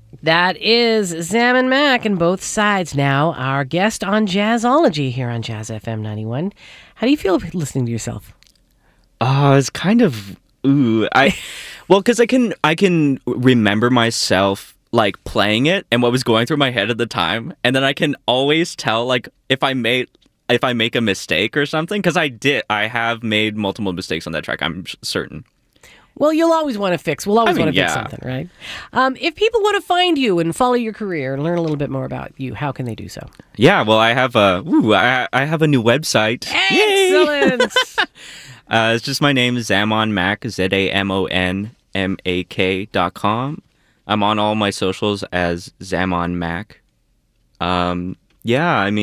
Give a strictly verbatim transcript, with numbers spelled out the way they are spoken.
That is Zam and Mac and both sides now. Our guest on Jazzology here on Jazz F M ninety-one. How do you feel listening to yourself? Uh, it's kind of ooh. I well, because I can I can remember myself like playing it and what was going through my head at the time, and then I can always tell like if I made if I make a mistake or something, because I did I have made multiple mistakes on that track. I'm certain. Well, you'll always want to fix. We'll always I mean, want to fix yeah. something, right? Um, if people want to find you and follow your career and learn a little bit more about you, how can they do so? Yeah, well, I have a ooh, I I have a new website. Excellent. uh, it's just my name, Zamon Mac, Z A M O N M A K dot com. I'm on all my socials as Zamon Mac. Um, yeah, I mean.